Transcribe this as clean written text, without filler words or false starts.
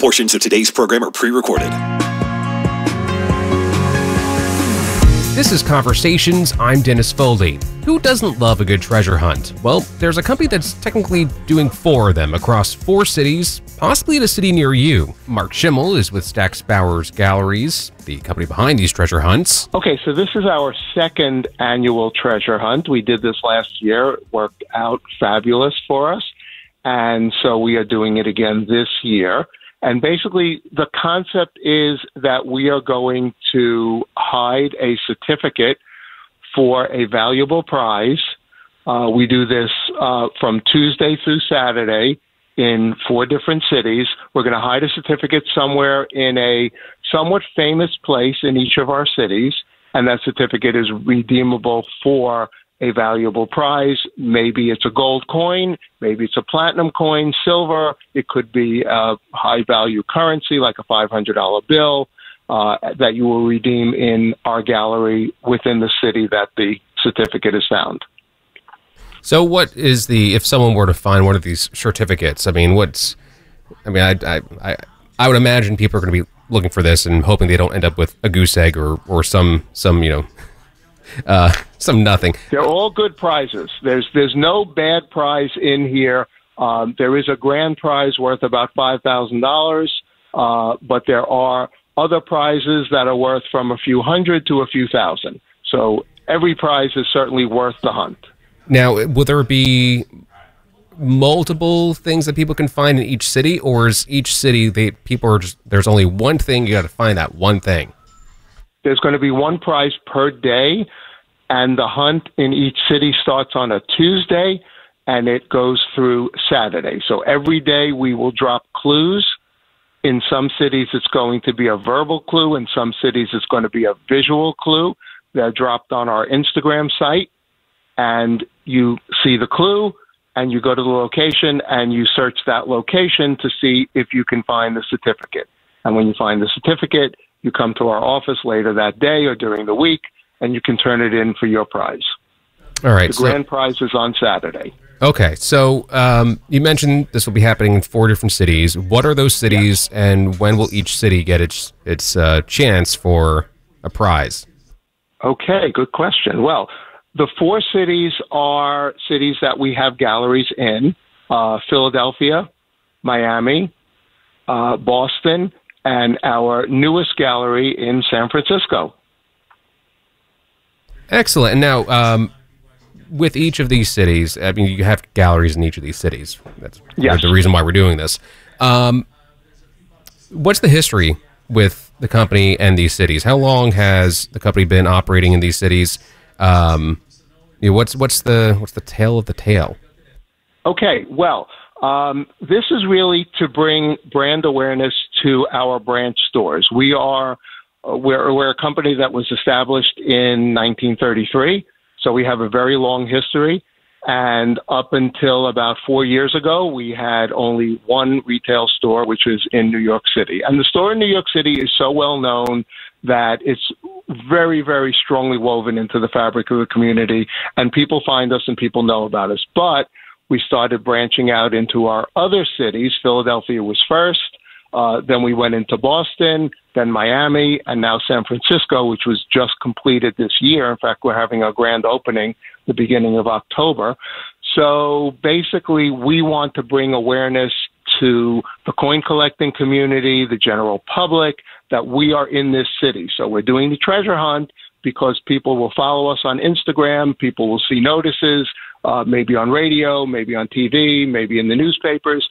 Portions of today's program are pre-recorded. This is Conversations. I'm Dennis Foley. Who doesn't love a good treasure hunt? Well, there's a company that's technically doing 4 of them across 4 cities, possibly in a city near you. Mark Schimmel is with Stack's Bowers Galleries, the company behind these treasure hunts. Okay, so this is our 2nd annual treasure hunt. We did this last year. It worked out fabulous for us. And so we are doing it again this year. And basically, the concept is that we are going to hide a certificate for a valuable prize. We do this from Tuesday through Saturday in 4 different cities. We're going to hide a certificate somewhere in a somewhat famous place in each of our cities, and that certificate is redeemable for a valuable prize. Maybe it's a gold coin, maybe it's a platinum coin, silver. It could be a high-value currency like a $500 bill that you will redeem in our gallery within the city that the certificate is found. So what is if someone were to find one of these certificates, I would imagine people are going to be looking for this and hoping they don't end up with a goose egg or some nothing. They're all good prizes. There's no bad prize in here. There is a grand prize worth about $5,000, but there are other prizes that are worth from a few hundred to a few thousand. So every prize is certainly worth the hunt. Now, will there be multiple things that people can find in each city, or is each city there's only one thing, you got to find that one thing? There's going to be one prize per day, and the hunt in each city starts on a Tuesday, and it goes through Saturday. So every day we will drop clues. In some cities, it's going to be a verbal clue. In some cities, it's going to be a visual clue. They're dropped on our Instagram site, and you see the clue, and you go to the location, and you search that location to see if you can find the certificate. And when you find the certificate, you come to our office later that day or during the week, and you can turn it in for your prize. All right. The grand prize is on Saturday. Okay. So you mentioned this will be happening in 4 different cities. What are those cities, and when will each city get its chance for a prize? Okay, good question. Well, the 4 cities are cities that we have galleries in: Philadelphia, Miami, Boston, and our newest gallery in San Francisco. Excellent. And now, with each of these cities, you have galleries in each of these cities. That's the reason why we're doing this. What's the history with the company and these cities? How long has the company been operating in these cities? What's the tale of the tale? Okay, well, this is really to bring brand awareness to our branch stores. We're a company that was established in 1933, so we have a very long history. And up until about 4 years ago, we had only one retail store, which was in New York City. And the store in New York City is so well known that it's very, very strongly woven into the fabric of the community, and people find us and people know about us. But we started branching out into our other cities. Philadelphia was first. Then we went into Boston, then Miami, and now San Francisco, which was just completed this year. In fact, we're having a grand opening the beginning of October. So basically, we want to bring awareness to the coin collecting community, the general public, that we are in this city. So we're doing the treasure hunt because people will follow us on Instagram, people will see notices, maybe on radio, maybe on TV, maybe in the newspapers,